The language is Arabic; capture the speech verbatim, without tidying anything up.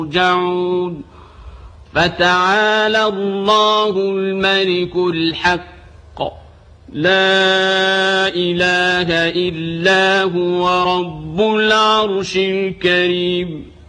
يرجعون فتعالى الله الملك الحق لا إله إلا هو رب العرش الكريم.